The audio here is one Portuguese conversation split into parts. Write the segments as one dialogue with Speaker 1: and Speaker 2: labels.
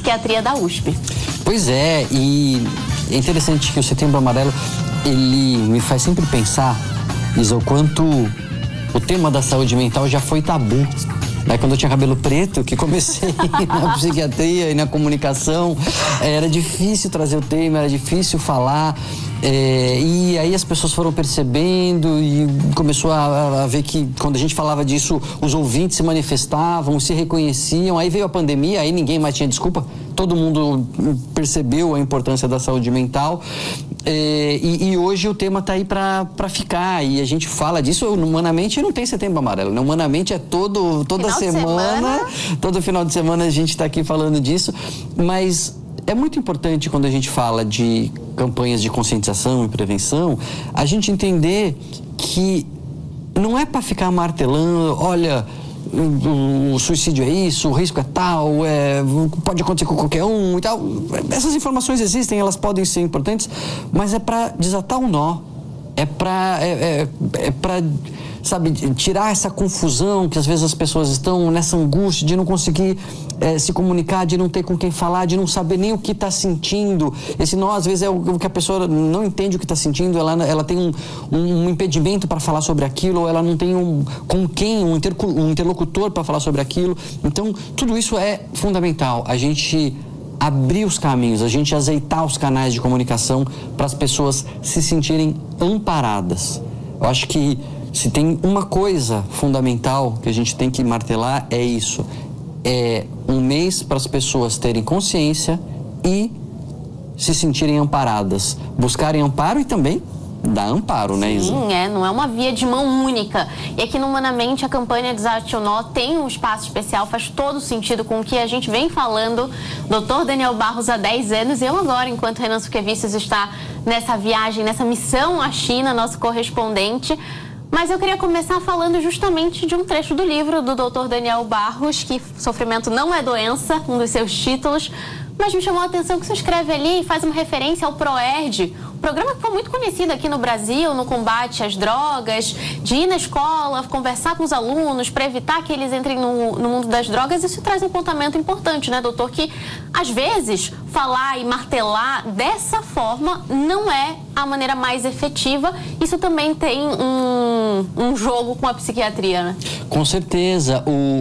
Speaker 1: Psiquiatria da USP.
Speaker 2: Pois é, e é interessante que o Setembro Amarelo, ele me faz sempre pensar, Isa, o quanto o tema da saúde mental já foi tabu. Quando eu tinha cabelo preto, que comecei na psiquiatria e na comunicação, era difícil trazer o tema, era difícil falar. E aí as pessoas foram percebendo e começou a ver que quando a gente falava disso, os ouvintes se manifestavam, se reconheciam. Aí veio a pandemia, aí ninguém mais tinha desculpa. Todo mundo percebeu a importância da saúde mental. E hoje o tema está aí para ficar. E a gente fala disso, humanamente não tem Setembro Amarelo. Né? Humanamente é toda semana, todo final de semana a gente está aqui falando disso. Mas é muito importante quando a gente fala de campanhas de conscientização e prevenção, a gente entender que não é para ficar martelando, olha, o suicídio é isso, o risco é tal, pode acontecer com qualquer um e tal. Essas informações existem, elas podem ser importantes, mas é para desatar um nó, é para sabe, tirar essa confusão que às vezes as pessoas estão nessa angústia de não conseguir se comunicar, de não ter com quem falar, de não saber nem o que está sentindo. Esse nó, às vezes, é o que a pessoa não entende o que está sentindo, ela tem um impedimento para falar sobre aquilo, ou ela não tem um interlocutor para falar sobre aquilo. Então, tudo isso é fundamental. A gente abrir os caminhos, a gente azeitar os canais de comunicação para as pessoas se sentirem amparadas. Eu acho que se tem uma coisa fundamental que a gente tem que martelar, é isso. É um mês para as pessoas terem consciência e se sentirem amparadas. Buscarem amparo e também dar amparo, né, Isa?
Speaker 1: Sim, não é uma via de mão única. E aqui no Humanamente a campanha Desate o Nó tem um espaço especial, faz todo sentido com o que a gente vem falando. Dr. Daniel Barros há 10 anos, eu agora, enquanto Renan Suquevicius está nessa viagem, nessa missão à China, nosso correspondente. Mas eu queria começar falando justamente de um trecho do livro do Dr. Daniel Barros, que Sofrimento Não é Doença, um dos seus títulos. Mas me chamou a atenção que você escreve ali e faz uma referência ao ProERD, um programa que foi muito conhecido aqui no Brasil no combate às drogas, de ir na escola, conversar com os alunos para evitar que eles entrem no mundo das drogas. Isso traz um apontamento importante, né, doutor? Que, às vezes, falar e martelar dessa forma não é a maneira mais efetiva. Isso também tem um jogo com a psiquiatria, né?
Speaker 2: Com certeza.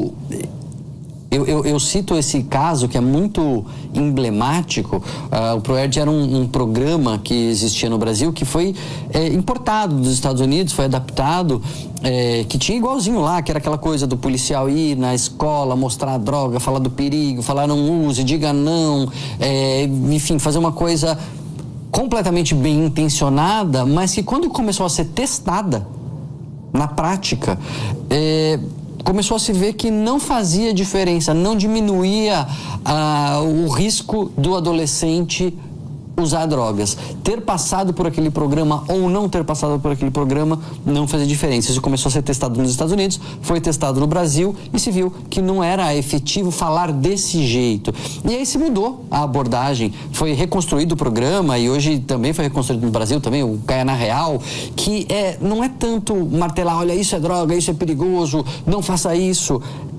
Speaker 2: Eu cito esse caso que é muito emblemático. O ProERD era um programa que existia no Brasil que foi importado dos Estados Unidos, foi adaptado, que tinha igualzinho lá, que era aquela coisa do policial ir na escola, mostrar a droga, falar do perigo, falar não use, diga não, enfim, fazer uma coisa completamente bem intencionada, mas que quando começou a ser testada na prática, começou a se ver que não fazia diferença, não diminuía o risco do adolescente usar drogas. Ter passado por aquele programa ou não ter passado por aquele programa não fazia diferença. Isso começou a ser testado nos Estados Unidos, foi testado no Brasil e se viu que não era efetivo falar desse jeito. E aí se mudou a abordagem, foi reconstruído o programa e hoje também foi reconstruído no Brasil, também o Caia na Real, que não é tanto martelar, olha, isso é droga, isso é perigoso, não faça isso.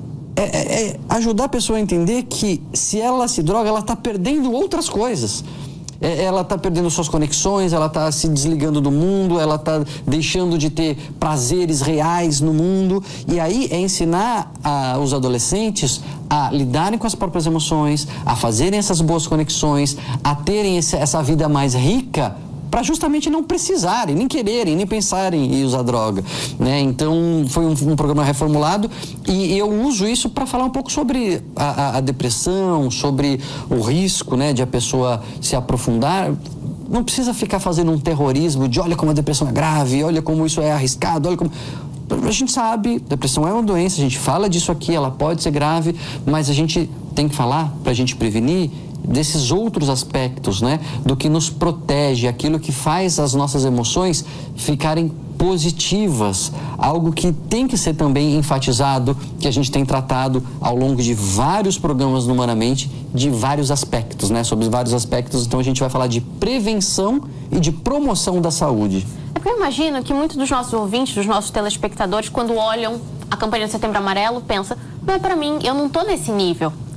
Speaker 2: É ajudar a pessoa a entender que se ela se droga, ela está perdendo outras coisas. Ela está perdendo suas conexões, ela está se desligando do mundo, ela está deixando de ter prazeres reais no mundo. E aí é ensinar os adolescentes a lidarem com as próprias emoções, a fazerem essas boas conexões, a terem essa vida mais rica, para justamente não precisarem, nem quererem, nem pensarem em usar droga, né? Então, foi um programa reformulado e eu uso isso para falar um pouco sobre a depressão, sobre o risco, né, de a pessoa se aprofundar. Não precisa ficar fazendo um terrorismo de olha como a depressão é grave, olha como isso é arriscado, olha como... A gente sabe, depressão é uma doença, a gente fala disso aqui, ela pode ser grave, mas a gente tem que falar para a gente prevenir desses outros aspectos, né? Do que nos protege, aquilo que faz as nossas emoções ficarem positivas, algo que tem que ser também enfatizado, que a gente tem tratado ao longo de vários programas no Humanamente, de vários aspectos, né? Sobre vários aspectos, então a gente vai falar de prevenção e de promoção da saúde.
Speaker 1: É porque eu imagino que muitos dos nossos ouvintes, dos nossos telespectadores, quando olham a campanha de Setembro Amarelo, pensam, não é pra mim, eu não tô nesse nível.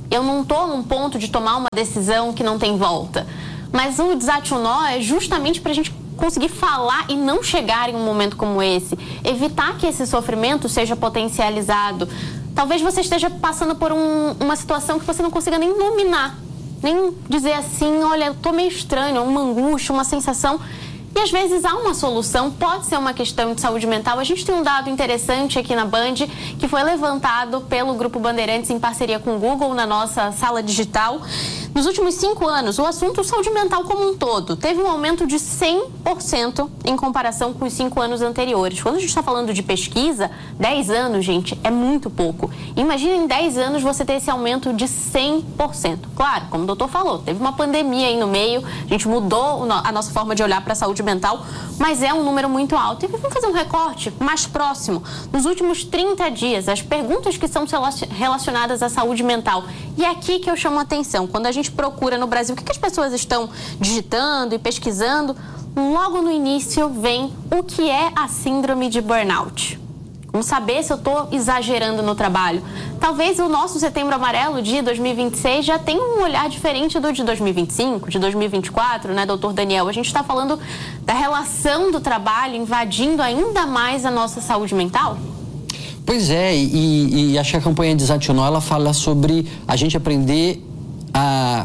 Speaker 1: Eu não estou num ponto de tomar uma decisão que não tem volta. Mas o Desate o Nó é justamente para a gente conseguir falar e não chegar em um momento como esse. Evitar que esse sofrimento seja potencializado. Talvez você esteja passando por uma situação que você não consiga nem nominar. Nem dizer assim, olha, eu tô meio estranho, uma angústia, uma sensação. E às vezes há uma solução, pode ser uma questão de saúde mental. A gente tem um dado interessante aqui na Band, que foi levantado pelo Grupo Bandeirantes em parceria com o Google na nossa sala digital. Nos últimos 5 anos, o assunto saúde mental como um todo teve um aumento de 100% em comparação com os 5 anos anteriores. Quando a gente está falando de pesquisa, 10 anos, gente, é muito pouco. Imagina em 10 anos você ter esse aumento de 100%. Claro, como o doutor falou, teve uma pandemia aí no meio, a gente mudou a nossa forma de olhar para a saúde mental, mas é um número muito alto. E vamos fazer um recorte mais próximo. Nos últimos 30 dias, as perguntas que são relacionadas à saúde mental. E é aqui que eu chamo a atenção. Quando a gente procura no Brasil o que as pessoas estão digitando e pesquisando, logo no início vem o que é a síndrome de burnout. Vamos saber se eu estou exagerando no trabalho. Talvez o nosso Setembro Amarelo de 2026 já tenha um olhar diferente do de 2025, de 2024, né, doutor Daniel? A gente está falando da relação do trabalho invadindo ainda mais a nossa saúde mental?
Speaker 2: Pois é, e acho que a campanha Desate o Nó, ela fala sobre a gente aprender a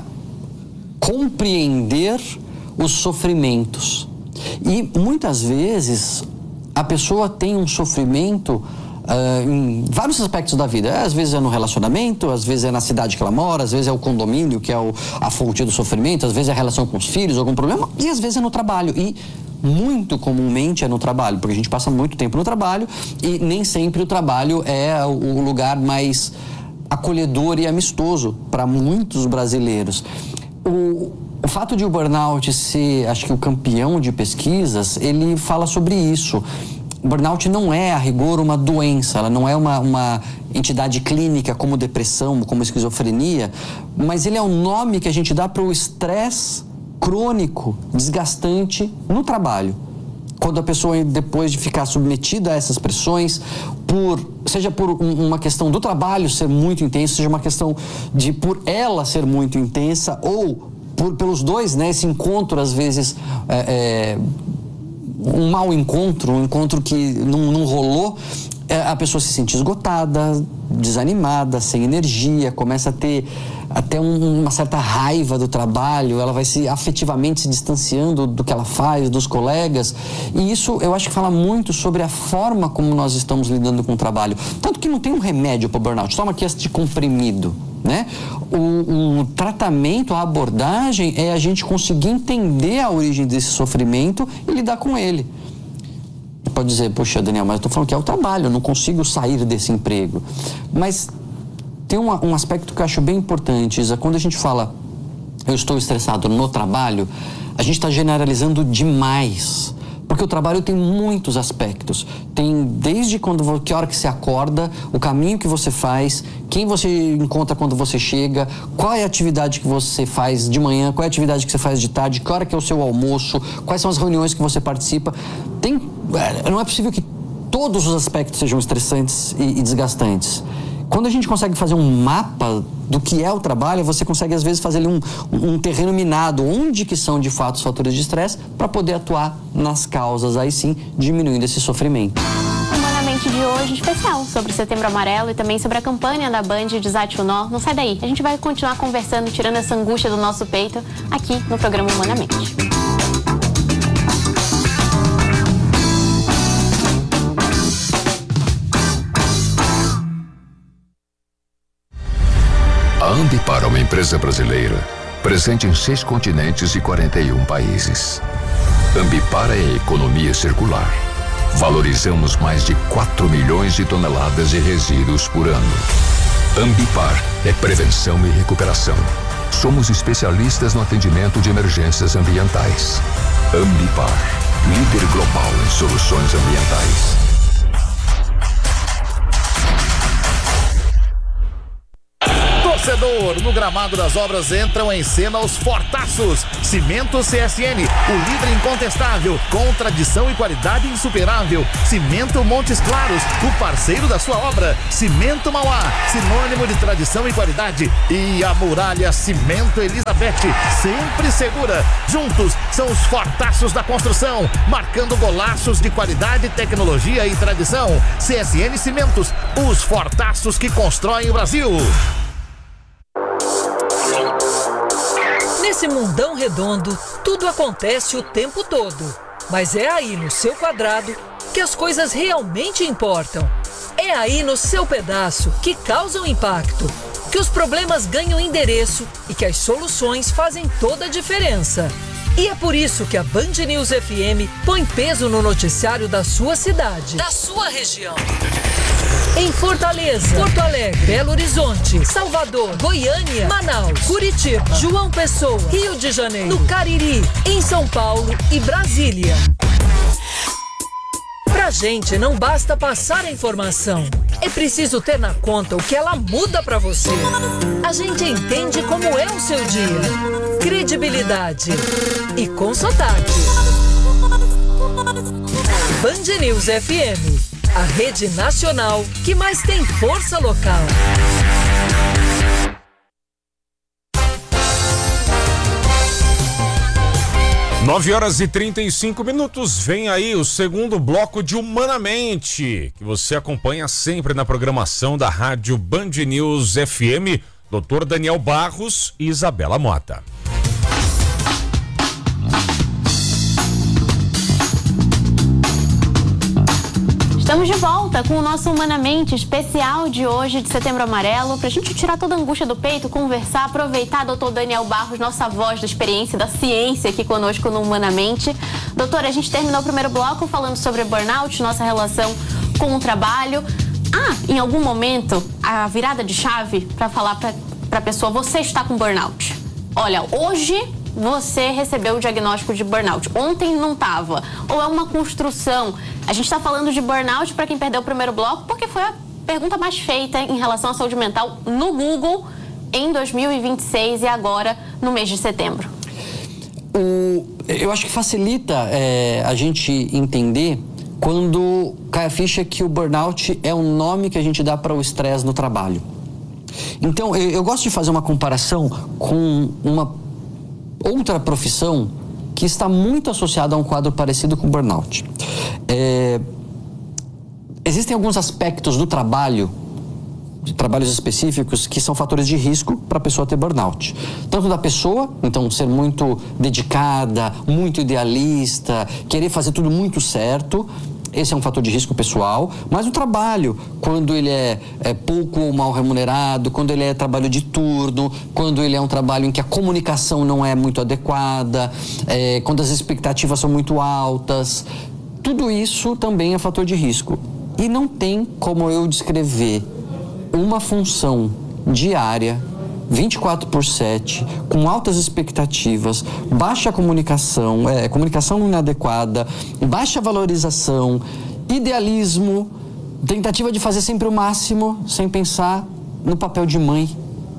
Speaker 2: compreender os sofrimentos. E muitas vezes a pessoa tem um sofrimento em vários aspectos da vida. Às vezes é no relacionamento, às vezes é na cidade que ela mora, às vezes é o condomínio que é a fonte do sofrimento, às vezes é a relação com os filhos, algum problema, e às vezes é no trabalho. E muito comumente é no trabalho, porque a gente passa muito tempo no trabalho e nem sempre o trabalho é o lugar mais acolhedor e amistoso para muitos brasileiros. O fato de o burnout ser, acho que o campeão de pesquisas, ele fala sobre isso. O burnout não é, a rigor, uma doença, ela não é uma entidade clínica como depressão, como esquizofrenia, mas ele é o nome que a gente dá para o estresse crônico, desgastante no trabalho. Quando a pessoa, depois de ficar submetida a essas pressões, seja por uma questão do trabalho ser muito intenso, seja uma questão de por ela ser muito intensa, ou pelos dois, né, esse encontro às vezes um mau encontro, um encontro que não rolou, a pessoa se sente esgotada, desanimada, sem energia, começa a ter até uma certa raiva do trabalho, ela vai afetivamente se distanciando do que ela faz, dos colegas, e isso eu acho que fala muito sobre a forma como nós estamos lidando com o trabalho. Tanto que não tem um remédio para o burnout, toma aqui este comprimido, né? O tratamento, a abordagem é a gente conseguir entender a origem desse sofrimento e lidar com ele. Pode dizer, poxa, Daniel, mas eu estou falando que é o trabalho, eu não consigo sair desse emprego. Mas tem um aspecto que eu acho bem importante, Isa. Quando a gente fala eu estou estressado no trabalho, a gente está generalizando demais. Porque o trabalho tem muitos aspectos. Tem desde que hora que você acorda, o caminho que você faz, quem você encontra quando você chega, qual é a atividade que você faz de manhã, qual é a atividade que você faz de tarde, que hora que é o seu almoço, quais são as reuniões que você participa. Não é possível que todos os aspectos sejam estressantes e desgastantes. Quando a gente consegue fazer um mapa do que é o trabalho, você consegue às vezes fazer ali um terreno minado, onde que são de fato os fatores de estresse, para poder atuar nas causas, aí sim, diminuindo esse sofrimento.
Speaker 1: Humanamente de hoje, especial sobre o Setembro Amarelo e também sobre a campanha da Band Desate o Nó. Não sai daí, a gente vai continuar conversando, tirando essa angústia do nosso peito, aqui no programa Humanamente.
Speaker 3: A Ambipar é uma empresa brasileira, presente em 6 continentes e 41 países. Ambipar é a economia circular. Valorizamos mais de 4 milhões de toneladas de resíduos por ano. Ambipar é prevenção e recuperação. Somos especialistas no atendimento de emergências ambientais. Ambipar, líder global em soluções ambientais.
Speaker 4: Torcedor doutor. No gramado das obras entram em cena os fortaços. Cimento CSN, o líder incontestável, com tradição e qualidade insuperável. Cimento Montes Claros, o parceiro da sua obra. Cimento Mauá, sinônimo de tradição e qualidade. E a Muralha Cimento Elizabeth, sempre segura. Juntos são os fortaços da construção, marcando golaços de qualidade, tecnologia e tradição. CSN Cimentos, os fortaços que constroem o Brasil.
Speaker 5: Nesse mundão redondo, tudo acontece o tempo todo. Mas é aí no seu quadrado que as coisas realmente importam. É aí no seu pedaço que causam impacto, que os problemas ganham endereço e que as soluções fazem toda a diferença. E é por isso que a Band News FM põe peso no noticiário da sua cidade, da sua região. Em Fortaleza, Porto Alegre, Belo Horizonte, Salvador, Goiânia, Manaus, Curitiba, João Pessoa, Rio de Janeiro, no Cariri, em São Paulo e Brasília. Pra gente não basta passar a informação, é preciso ter na conta o que ela muda pra você. A gente entende como é o seu dia, credibilidade e com sotaque. Band News FM, a rede nacional que mais tem força local.
Speaker 6: 9h35. Vem aí o segundo bloco de Humanamente, que você acompanha sempre na programação da rádio Band News FM. Dr. Daniel Barros e Isabela Mota.
Speaker 1: Estamos de volta com o nosso Humanamente especial de hoje, de Setembro Amarelo, pra gente tirar toda a angústia do peito, conversar, aproveitar doutor Daniel Barros, nossa voz da experiência, da ciência aqui conosco no Humanamente. Doutor, a gente terminou o primeiro bloco falando sobre burnout, nossa relação com o trabalho. Em algum momento, a virada de chave para falar pra pessoa, você está com burnout. Olha, hoje você recebeu o diagnóstico de burnout. Ontem não estava. Ou é uma construção. A gente está falando de burnout para quem perdeu o primeiro bloco, porque foi a pergunta mais feita em relação à saúde mental no Google em 2026 e agora no mês de setembro.
Speaker 2: Eu acho que facilita a gente entender quando cai a ficha que o burnout é um nome que a gente dá para o estresse no trabalho. Então, eu gosto de fazer uma comparação com uma outra profissão que está muito associada a um quadro parecido com o burnout. Existem alguns aspectos do trabalho, de trabalhos específicos, que são fatores de risco para a pessoa ter burnout. Tanto da pessoa, então ser muito dedicada, muito idealista, querer fazer tudo muito certo, esse é um fator de risco pessoal, mas o trabalho, quando ele é pouco ou mal remunerado, quando ele é trabalho de turno, quando ele é um trabalho em que a comunicação não é muito adequada, quando as expectativas são muito altas, tudo isso também é fator de risco. E não tem como eu descrever uma função diária 24/7, com altas expectativas, baixa comunicação, comunicação inadequada, baixa valorização, idealismo, tentativa de fazer sempre o máximo, sem pensar no papel de mãe.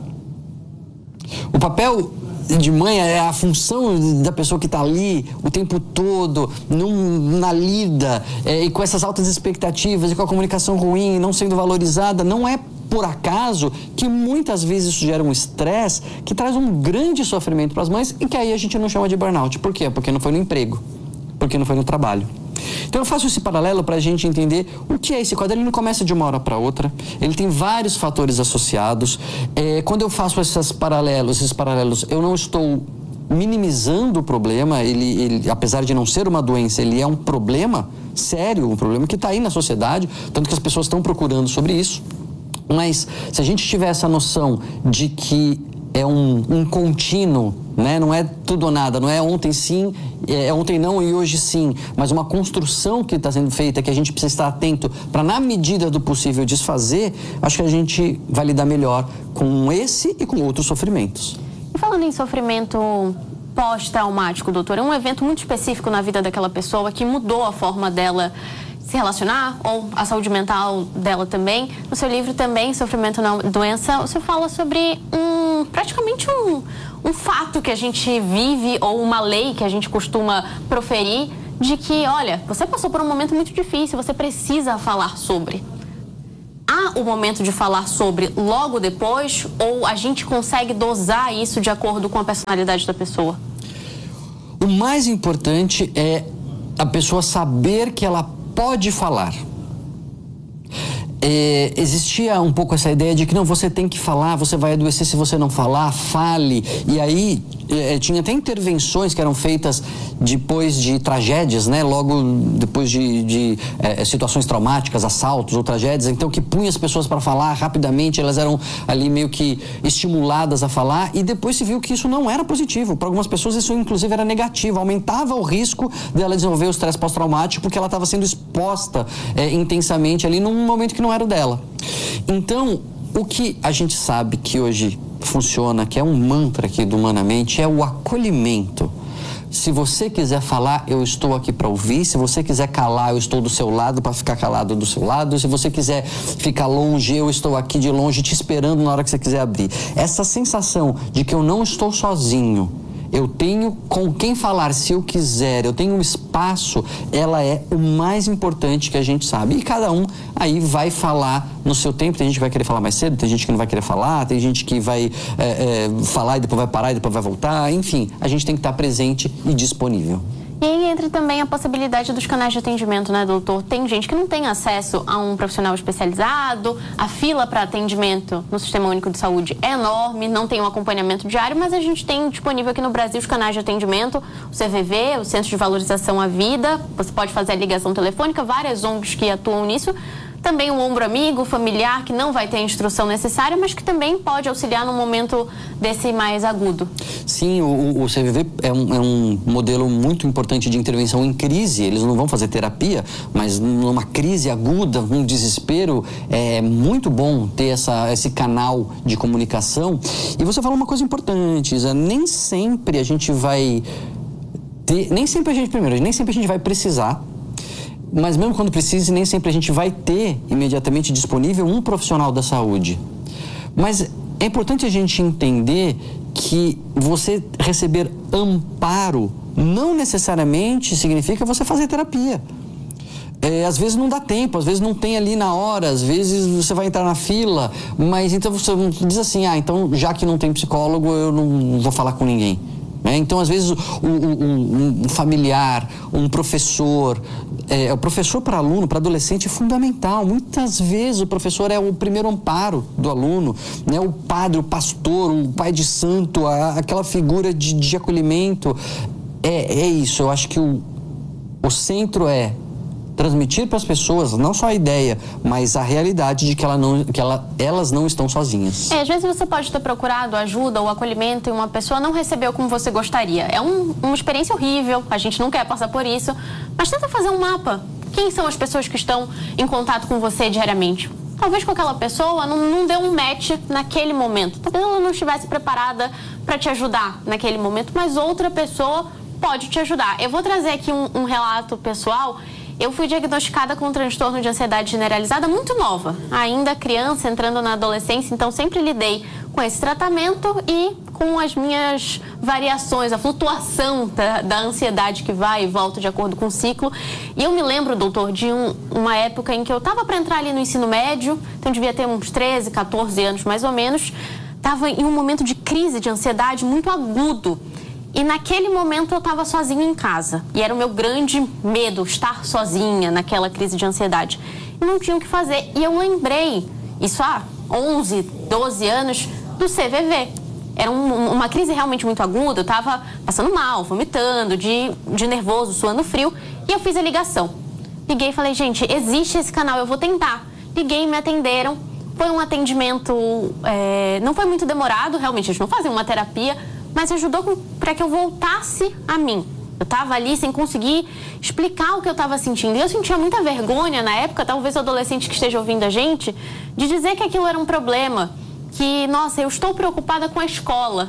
Speaker 2: O papel de mãe é a função da pessoa que está ali o tempo todo, na lida, e com essas altas expectativas, e com a comunicação ruim, não sendo valorizada. Não é por acaso que muitas vezes isso gera um estresse que traz um grande sofrimento para as mães e que aí a gente não chama de burnout. Por quê? Porque não foi no emprego, porque não foi no trabalho. Então eu faço esse paralelo para a gente entender o que é esse quadro. Ele não começa de uma hora para outra, ele tem vários fatores associados. Quando eu faço esses paralelos, eu não estou minimizando o problema. Ele, apesar de não ser uma doença, ele é um problema sério, um problema que está aí na sociedade, tanto que as pessoas estão procurando sobre isso. Mas se a gente tiver essa noção de que é um contínuo, né? Não é tudo ou nada, não é ontem sim, ontem não e hoje sim, mas uma construção que está sendo feita, que a gente precisa estar atento para, na medida do possível, desfazer. Acho que a gente vai lidar melhor com esse e com outros sofrimentos.
Speaker 1: E falando em sofrimento pós-traumático, doutor, é um evento muito específico na vida daquela pessoa que mudou a forma dela se relacionar, ou a saúde mental dela também. No seu livro também, Sofrimento Não Doença, você fala sobre um praticamente um fato que a gente vive ou uma lei que a gente costuma proferir de que, olha, você passou por um momento muito difícil, você precisa falar sobre. Há o momento de falar sobre logo depois ou a gente consegue dosar isso de acordo com a personalidade da pessoa?
Speaker 2: O mais importante é a pessoa saber que ela pode falar. Existia um pouco essa ideia de que não, você tem que falar, você vai adoecer se você não falar, fale. E aí tinha até intervenções que eram feitas depois de tragédias, né? Logo depois de situações traumáticas, assaltos ou tragédias, então que punha as pessoas para falar rapidamente, elas eram ali meio que estimuladas a falar, e depois se viu que isso não era positivo. Para algumas pessoas isso inclusive era negativo, aumentava o risco dela desenvolver o estresse pós-traumático porque ela estava sendo exposta intensamente ali num momento que não era o dela. Então, o que a gente sabe que hoje funciona, que é um mantra aqui do Humanamente, é o acolhimento. Se você quiser falar, eu estou aqui para ouvir. Se você quiser calar, eu estou do seu lado para ficar calado do seu lado. Se você quiser ficar longe, eu estou aqui de longe te esperando na hora que você quiser abrir. Essa sensação de que eu não estou sozinho, eu tenho com quem falar se eu quiser, eu tenho um espaço, ela é o mais importante que a gente sabe. E cada um aí vai falar no seu tempo. Tem gente que vai querer falar mais cedo, tem gente que não vai querer falar, tem gente que vai falar e depois vai parar e depois vai voltar. Enfim, a gente tem que estar presente e disponível.
Speaker 1: E aí entra também a possibilidade dos canais de atendimento, né, doutor? Tem gente que não tem acesso a um profissional especializado, a fila para atendimento no Sistema Único de Saúde é enorme, não tem um acompanhamento diário, mas a gente tem disponível aqui no Brasil os canais de atendimento, o CVV, o Centro de Valorização à Vida, você pode fazer a ligação telefônica, várias ONGs que atuam nisso. Também o ombro amigo, familiar, que não vai ter a instrução necessária, mas que também pode auxiliar no momento desse mais agudo.
Speaker 2: Sim, o CVV é um modelo muito importante de intervenção em crise. Eles não vão fazer terapia, mas numa crise aguda, um desespero, é muito bom ter esse canal de comunicação. E você falou uma coisa importante, Isa, nem sempre a gente vai ter, nem sempre a gente vai precisar, mas mesmo quando precise, nem sempre a gente vai ter imediatamente disponível um profissional da saúde. Mas é importante a gente entender que você receber amparo não necessariamente significa você fazer terapia. Às vezes não dá tempo, às vezes não tem ali na hora, às vezes você vai entrar na fila, mas então você diz assim, então já que não tem psicólogo, eu não vou falar com ninguém. Então, às vezes, um familiar, um professor, o professor para aluno, para adolescente é fundamental. Muitas vezes o professor é o primeiro amparo do aluno, né? O padre, o pastor, o pai de santo, aquela figura de acolhimento. É isso, eu acho que o centro é transmitir para as pessoas não só a ideia, mas a realidade de que elas não estão sozinhas.
Speaker 1: Às vezes você pode ter procurado ajuda ou acolhimento e uma pessoa não recebeu como você gostaria. É uma experiência horrível, a gente não quer passar por isso, mas tenta fazer um mapa. Quem são as pessoas que estão em contato com você diariamente? Talvez com aquela pessoa não deu um match naquele momento. Talvez ela não estivesse preparada para te ajudar naquele momento, mas outra pessoa pode te ajudar. Eu vou trazer aqui um relato pessoal. Eu fui diagnosticada com um transtorno de ansiedade generalizada muito nova, ainda criança, entrando na adolescência, então sempre lidei com esse tratamento e com as minhas variações, a flutuação da ansiedade que vai e volta de acordo com o ciclo. E eu me lembro, doutor, de uma época em que eu estava para entrar ali no ensino médio, então devia ter uns 13, 14 anos mais ou menos, estava em um momento de crise de ansiedade muito agudo. E naquele momento eu estava sozinha em casa. E era o meu grande medo, estar sozinha naquela crise de ansiedade. E não tinha o que fazer. E eu lembrei, isso há 11, 12 anos, do CVV. Era uma crise realmente muito aguda. Eu estava passando mal, vomitando, de nervoso, suando frio. E eu fiz a ligação. Liguei e falei, gente, existe esse canal, eu vou tentar. Liguei e me atenderam. Foi um atendimento, não foi muito demorado, realmente, eles não faziam uma terapia, mas ajudou para que eu voltasse a mim. Eu estava ali sem conseguir explicar o que eu estava sentindo. E eu sentia muita vergonha na época, talvez o adolescente que esteja ouvindo a gente, de dizer que aquilo era um problema. que, nossa, eu estou preocupada com a escola.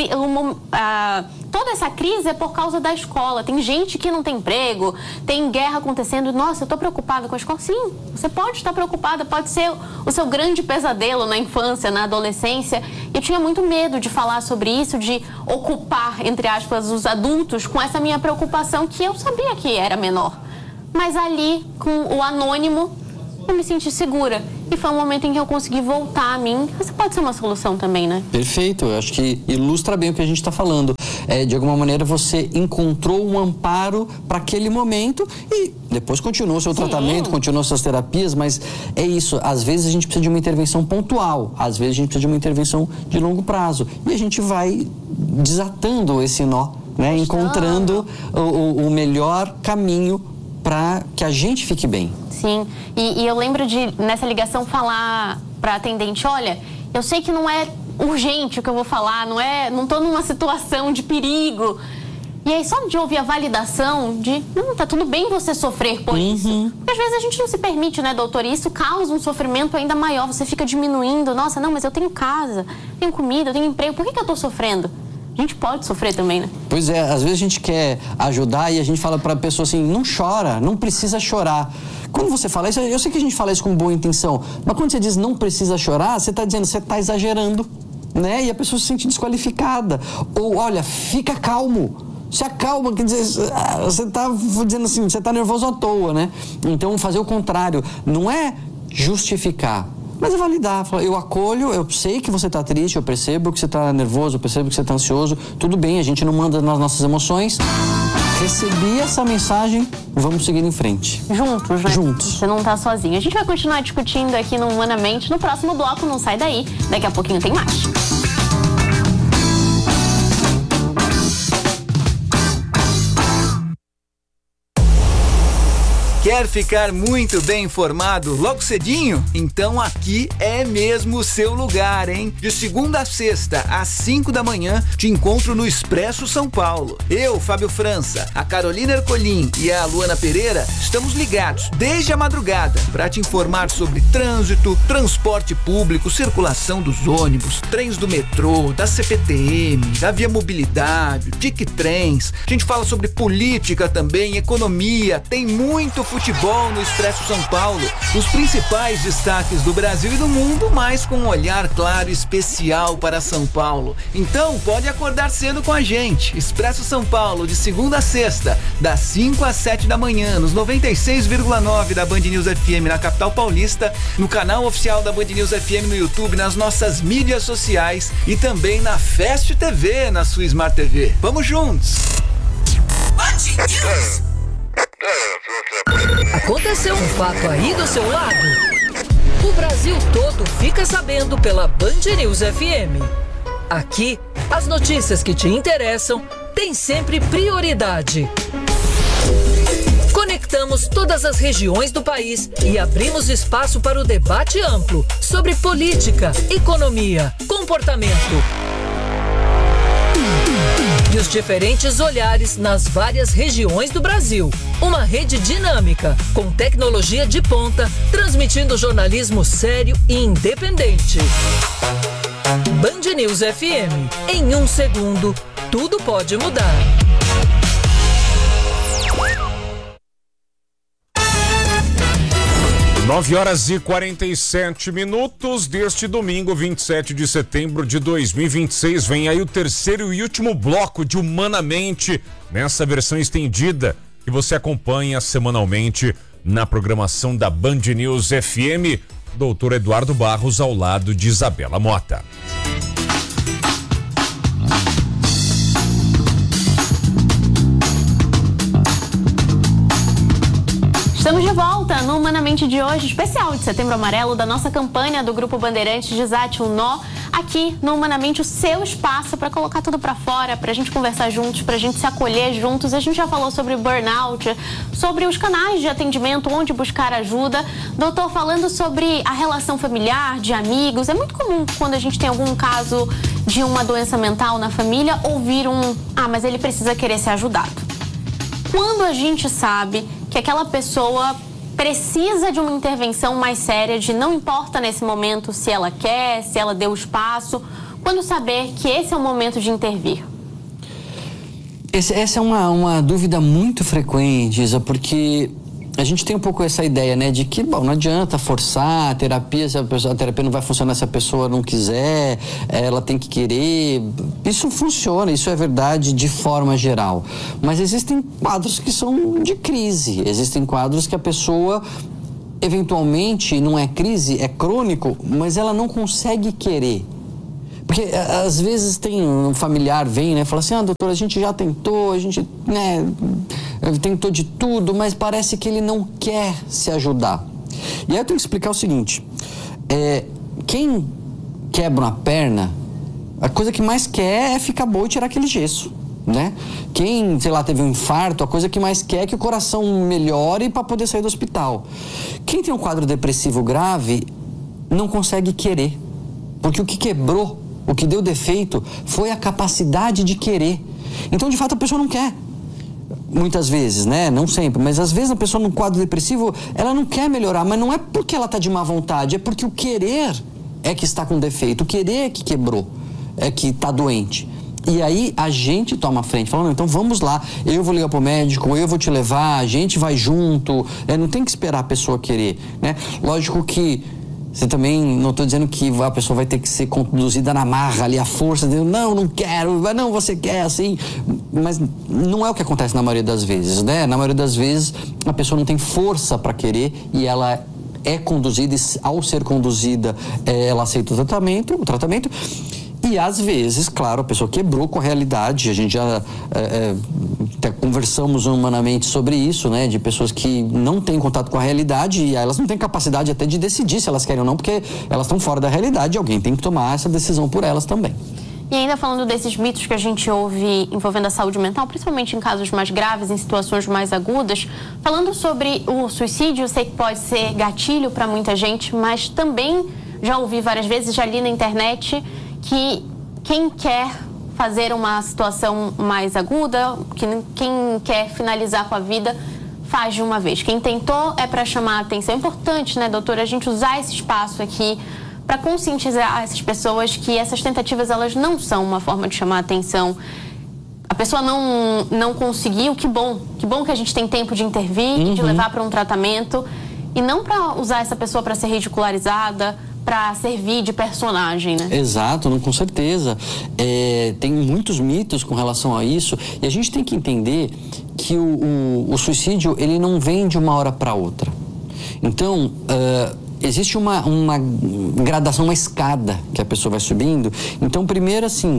Speaker 1: Toda essa crise é por causa da escola. Tem gente que não tem emprego, tem guerra acontecendo. Nossa, eu estou preocupada com a escola. Sim, você pode estar preocupada, pode ser o seu grande pesadelo na infância, na adolescência. Eu tinha muito medo de falar sobre isso, de ocupar, entre aspas, os adultos com essa minha preocupação que eu sabia que era menor. Mas ali, com o anônimo, eu me senti segura. E foi um momento em que eu consegui voltar a mim. Essa pode ser uma solução também, né?
Speaker 2: Perfeito, eu acho que ilustra bem o que a gente está falando. De alguma maneira você encontrou um amparo para aquele momento e depois continuou seu tratamento, continuou suas terapias, mas é isso, às vezes a gente precisa de uma intervenção pontual, às vezes a gente precisa de uma intervenção de longo prazo e a gente vai desatando esse nó, né? Encontrando o melhor caminho para que a gente fique bem.
Speaker 1: Sim, e eu lembro de, nessa ligação, falar para a atendente, olha, eu sei que não é urgente o que eu vou falar, não estou numa situação de perigo. E aí, só de ouvir a validação de, não, tá tudo bem você sofrer por isso. Porque às vezes a gente não se permite, né, doutor? E isso causa um sofrimento ainda maior, você fica diminuindo, nossa, não, mas eu tenho casa, tenho comida, eu tenho emprego, por que eu estou sofrendo? A gente pode sofrer também, né?
Speaker 2: Pois é, às vezes a gente quer ajudar e a gente fala para a pessoa assim, não chora, não precisa chorar. Quando você fala isso, eu sei que a gente fala isso com boa intenção, mas quando você diz não precisa chorar, você está dizendo, você está exagerando, né? E a pessoa se sente desqualificada. Ou, olha, fica calmo. Se acalma, quer dizer, você está dizendo assim, você está nervoso à toa, né? Então, fazer o contrário, não é justificar, mas é validar, eu acolho, eu sei que você está triste, eu percebo que você está nervoso, eu percebo que você está ansioso, tudo bem, a gente não manda nas nossas emoções. Recebi essa mensagem, vamos seguir em frente.
Speaker 1: Juntos, né?
Speaker 2: Juntos.
Speaker 1: Você não está sozinho. A gente vai continuar discutindo aqui no Humanamente. No próximo bloco, não sai daí. Daqui a pouquinho tem mais.
Speaker 7: Quer ficar muito bem informado logo cedinho? Então aqui é mesmo o seu lugar, hein? De segunda a sexta, às 5 da manhã, te encontro no Expresso São Paulo. Eu, Fábio França, a Carolina Ercolim e a Luana Pereira estamos ligados desde a madrugada para te informar sobre trânsito, transporte público, circulação dos ônibus, trens do metrô, da CPTM, da Via Mobilidade, TIC-Trens. A gente fala sobre política também, economia, tem muito futebol no Expresso São Paulo, os principais destaques do Brasil e do mundo, mas com um olhar claro e especial para São Paulo. Então, pode acordar cedo com a gente. Expresso São Paulo, de segunda a sexta, das 5 às 7 da manhã, nos 96,9 da Band News FM na capital paulista, no canal oficial da Band News FM no YouTube, nas nossas mídias sociais e também na Fast TV, na sua Smart TV. Vamos juntos! Band News!
Speaker 5: Aconteceu um fato aí do seu lado? O Brasil todo fica sabendo pela Band News FM. Aqui, as notícias que te interessam têm sempre prioridade. Conectamos todas as regiões do país e abrimos espaço para o debate amplo sobre política, economia, comportamento e os diferentes olhares nas várias regiões do Brasil. Uma rede dinâmica, com tecnologia de ponta, transmitindo jornalismo sério e independente. Band News FM. Em 1 segundo, tudo pode mudar.
Speaker 6: Nove horas e 47 minutos deste domingo, 27 de setembro de 2026. Vem aí o terceiro e último bloco de Humanamente, nessa versão estendida que você acompanha semanalmente na programação da Band News FM. Doutor Eduardo Barros ao lado de Isabela Mota.
Speaker 1: Estamos de volta no Humanamente de hoje, especial de Setembro Amarelo, da nossa campanha do Grupo Bandeirantes Desate um Nó. Aqui no Humanamente, o seu espaço para colocar tudo para fora, para a gente conversar juntos, para a gente se acolher juntos. A gente já falou sobre burnout, sobre os canais de atendimento, onde buscar ajuda. Doutor, falando sobre a relação familiar, de amigos, é muito comum quando a gente tem algum caso de uma doença mental na família, ouvir mas ele precisa querer ser ajudado. Quando a gente sabe que aquela pessoa precisa de uma intervenção mais séria, de não importa nesse momento se ela quer, se ela deu espaço, quando saber que esse é o momento de intervir?
Speaker 2: Essa é uma dúvida muito frequente, Isa, porque a gente tem um pouco essa ideia, né, de que, bom, não adianta forçar a terapia, se a terapia não vai funcionar se a pessoa não quiser, ela tem que querer. Isso funciona, isso é verdade de forma geral. Mas existem quadros que são de crise, existem quadros que a pessoa, eventualmente, não é crise, é crônico, mas ela não consegue querer. Porque às vezes tem um familiar, vem, né, fala assim, doutor, a gente já tentou, a gente, né, tentou de tudo, mas parece que ele não quer se ajudar. E aí eu tenho que explicar o seguinte, quem quebra uma perna, a coisa que mais quer é ficar boa e tirar aquele gesso, né? Quem, sei lá, teve um infarto, a coisa que mais quer é que o coração melhore para poder sair do hospital. Quem tem um quadro depressivo grave não consegue querer, porque o que quebrou, o que deu defeito foi a capacidade de querer. Então, de fato, a pessoa não quer. Muitas vezes, né? Não sempre, mas às vezes a pessoa no quadro depressivo, ela não quer melhorar, mas não é porque ela está de má vontade, é porque o querer é que está com defeito, o querer é que quebrou, é que está doente. E aí a gente toma a frente, falando, então vamos lá, eu vou ligar pro médico, eu vou te levar, a gente vai junto, não tem que esperar a pessoa querer, né? Lógico que você também, não estou dizendo que a pessoa vai ter que ser conduzida na marra ali, a força, dizendo, não quero, não, você quer, assim. Mas não é o que acontece na maioria das vezes, né? Na maioria das vezes, a pessoa não tem força para querer e ela é conduzida, e ao ser conduzida, ela aceita o tratamento. E às vezes, claro, a pessoa quebrou com a realidade, a gente já até conversamos humanamente sobre isso, né? De pessoas que não têm contato com a realidade e elas não têm capacidade até de decidir se elas querem ou não, porque elas estão fora da realidade e alguém tem que tomar essa decisão por elas também.
Speaker 1: E ainda falando desses mitos que a gente ouve envolvendo a saúde mental, principalmente em casos mais graves, em situações mais agudas, falando sobre o suicídio, eu sei que pode ser gatilho para muita gente, mas também já ouvi várias vezes, já li na internet, que quem quer fazer uma situação mais aguda, quem quer finalizar com a vida, faz de uma vez. Quem tentou é para chamar a atenção. É importante, né, doutora, a gente usar esse espaço aqui para conscientizar essas pessoas que essas tentativas, elas não são uma forma de chamar a atenção. A pessoa não conseguiu, que bom que a gente tem tempo de intervir, de levar para um tratamento, e não para usar essa pessoa para ser ridicularizada, para servir de personagem, né?
Speaker 2: Exato, com certeza. Tem muitos mitos com relação a isso e a gente tem que entender que o suicídio, ele não vem de uma hora para outra. Então, existe uma gradação, uma escada que a pessoa vai subindo. Então, primeiro assim,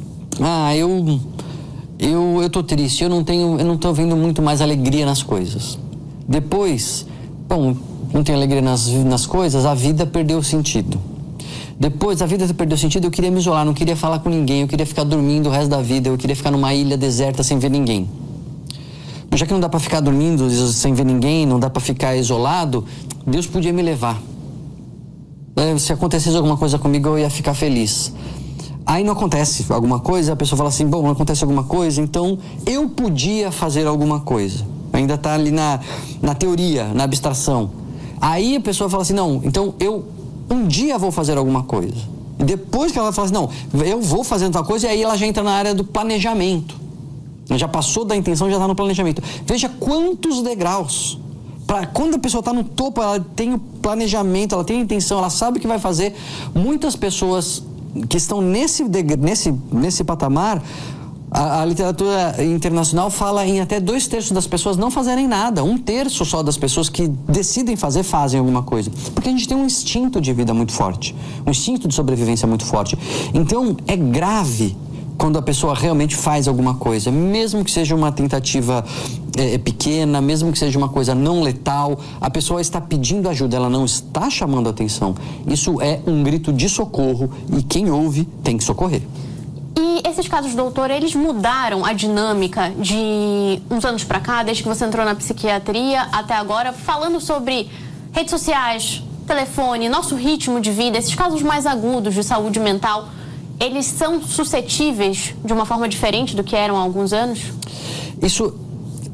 Speaker 2: eu tô triste, eu não tô vendo muito mais alegria nas coisas. Depois, não tenho alegria nas coisas, a vida perdeu o sentido. Depois, a vida perdeu o sentido, eu queria me isolar, não queria falar com ninguém, eu queria ficar dormindo o resto da vida, eu queria ficar numa ilha deserta sem ver ninguém. Já que não dá para ficar dormindo sem ver ninguém, não dá para ficar isolado, Deus podia me levar. Se acontecesse alguma coisa comigo, eu ia ficar feliz. Aí não acontece alguma coisa, a pessoa fala assim, não acontece alguma coisa, então eu podia fazer alguma coisa. Ainda está ali na teoria, na abstração. Aí a pessoa fala assim, não, então eu um dia vou fazer alguma coisa. E depois que ela fala assim, não, eu vou fazer outra coisa, e aí ela já entra na área do planejamento. Já passou da intenção, já está no planejamento. Veja quantos degraus. Quando a pessoa está no topo, ela tem o planejamento, ela tem a intenção, ela sabe o que vai fazer. Muitas pessoas que estão nesse patamar, a literatura internacional fala em até 2/3 das pessoas não fazerem nada. 1/3 só das pessoas que decidem fazer, fazem alguma coisa. Porque a gente tem um instinto de vida muito forte, um instinto de sobrevivência muito forte. Então, é grave quando a pessoa realmente faz alguma coisa, mesmo que seja uma tentativa pequena, mesmo que seja uma coisa não letal, a pessoa está pedindo ajuda, ela não está chamando atenção. Isso é um grito de socorro e quem ouve tem que socorrer.
Speaker 1: E esses casos, doutor, eles mudaram a dinâmica de uns anos pra cá, desde que você entrou na psiquiatria até agora, falando sobre redes sociais, telefone, nosso ritmo de vida, esses casos mais agudos de saúde mental, eles são suscetíveis de uma forma diferente do que eram há alguns anos?
Speaker 2: Isso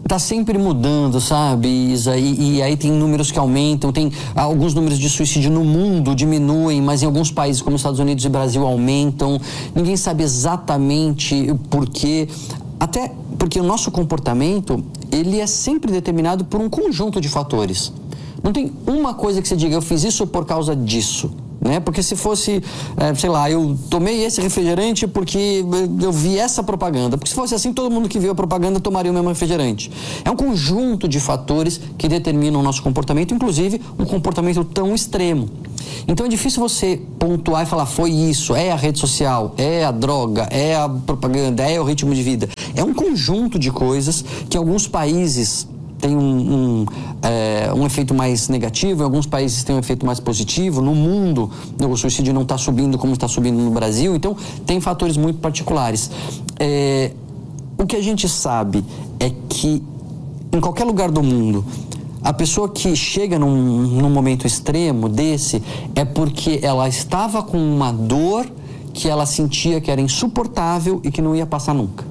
Speaker 2: tá sempre mudando, sabe, Isa? E aí tem números que aumentam, tem alguns números de suicídio no mundo diminuem, mas em alguns países como Estados Unidos e Brasil aumentam. Ninguém sabe exatamente o porquê. Até porque o nosso comportamento, ele é sempre determinado por um conjunto de fatores. Não tem uma coisa que você diga, eu fiz isso por causa disso. Né? Porque se fosse, sei lá, eu tomei esse refrigerante porque eu vi essa propaganda. Porque se fosse assim, todo mundo que viu a propaganda tomaria o mesmo refrigerante. É um conjunto de fatores que determinam o nosso comportamento, inclusive um comportamento tão extremo. Então é difícil você pontuar e falar, foi isso, é a rede social, é a droga, é a propaganda, é o ritmo de vida. É um conjunto de coisas que alguns países tem um efeito mais negativo, em alguns países tem um efeito mais positivo. No mundo, o suicídio não está subindo como está subindo no Brasil, então tem fatores muito particulares. O que a gente sabe é que em qualquer lugar do mundo, a pessoa que chega num momento extremo desse é porque ela estava com uma dor que ela sentia que era insuportável e que não ia passar nunca.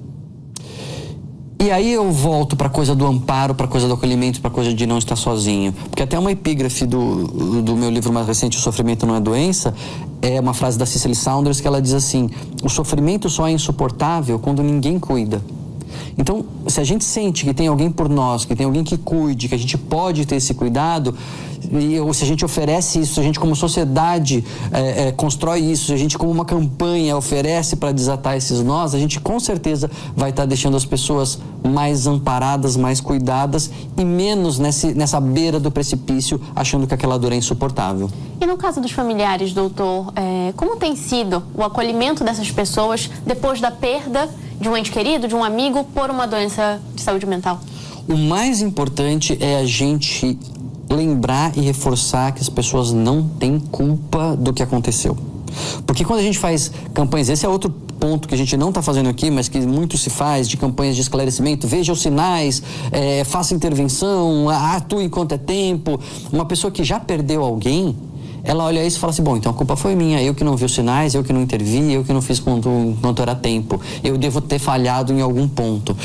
Speaker 2: E aí eu volto para a coisa do amparo, para a coisa do acolhimento, para a coisa de não estar sozinho. Porque até uma epígrafe do meu livro mais recente, O Sofrimento Não é Doença, é uma frase da Cicely Saunders que ela diz assim, o sofrimento só é insuportável quando ninguém cuida. Então, se a gente sente que tem alguém por nós, que tem alguém que cuide, que a gente pode ter esse cuidado, ou se a gente oferece isso, se a gente como sociedade constrói isso, se a gente como uma campanha oferece para desatar esses nós, a gente com certeza vai estar deixando as pessoas mais amparadas, mais cuidadas e menos nessa beira do precipício, achando que aquela dor é insuportável.
Speaker 1: E no caso dos familiares, doutor, como tem sido o acolhimento dessas pessoas depois da perda de um ente querido, de um amigo, por uma doença de saúde mental?
Speaker 2: O mais importante é a gente lembrar e reforçar que as pessoas não têm culpa do que aconteceu. Porque quando a gente faz campanhas, esse é outro ponto que a gente não está fazendo aqui, mas que muito se faz, de campanhas de esclarecimento, veja os sinais, faça intervenção, atue enquanto é tempo. Uma pessoa que já perdeu alguém, ela olha isso e fala assim, bom, então a culpa foi minha, eu que não vi os sinais, eu que não intervi, eu que não fiz quanto era tempo, eu devo ter falhado em algum ponto.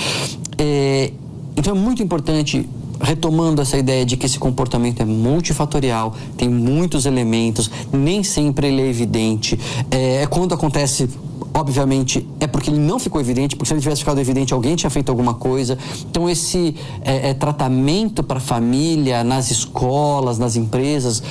Speaker 2: Então é muito importante, retomando essa ideia de que esse comportamento é multifatorial, tem muitos elementos, nem sempre ele é evidente. Quando acontece, obviamente, é porque ele não ficou evidente, porque se ele tivesse ficado evidente, alguém tinha feito alguma coisa. Então esse tratamento para a família, nas escolas, nas empresas,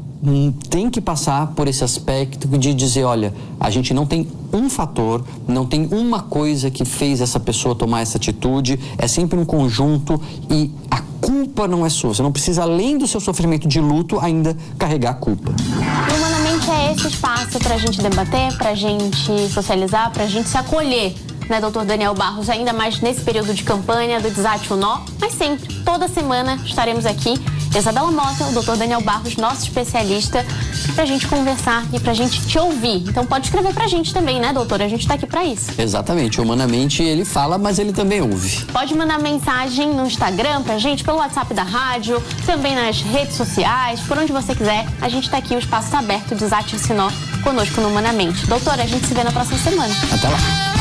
Speaker 2: tem que passar por esse aspecto de dizer, olha, a gente não tem um fator, não tem uma coisa que fez essa pessoa tomar essa atitude, é sempre um conjunto e a culpa não é sua. Você não precisa, além do seu sofrimento de luto, ainda carregar a culpa.
Speaker 1: E Humanamente é esse espaço para a gente debater, para a gente socializar, para a gente se acolher, né, doutor Daniel Barros, ainda mais nesse período de campanha do Desate o Nó, mas sempre, toda semana, estaremos aqui. Isabela Mota, o doutor Daniel Barros, nosso especialista, pra gente conversar e pra gente te ouvir. Então pode escrever pra gente também, né, doutor? A gente tá aqui pra isso.
Speaker 2: Exatamente. Humanamente ele fala, mas ele também ouve.
Speaker 1: Pode mandar mensagem no Instagram pra gente, pelo WhatsApp da rádio, também nas redes sociais, por onde você quiser. A gente tá aqui, o espaço tá aberto, Desate esse Nó conosco no Humanamente. Doutor, a gente se vê na próxima semana.
Speaker 2: Até lá.